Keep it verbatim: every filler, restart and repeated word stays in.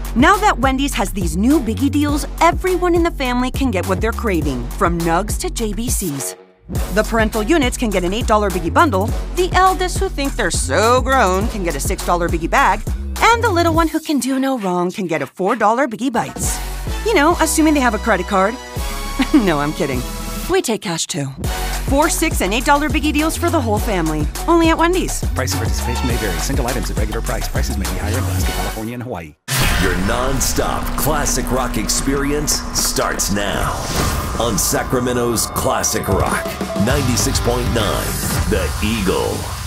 Now that Wendy's has these new biggie deals, everyone in the family can get what they're craving, from nugs to J B Cs. The parental units can get an eight dollar biggie bundle, the eldest who think they're so grown can get a six dollar biggie bag, and the little one who can do no wrong can get a four dollar biggie bites. You know, assuming they have a credit card. No, I'm kidding. We take cash too. Four, six, and eight dollar biggie deals for the whole family. Only at Wendy's. Price and participation may vary. Single items at regular price. Prices may be higher in Alaska, California, and Hawaii. Your non-stop classic rock experience starts now on Sacramento's Classic Rock ninety-six point nine, The Eagle.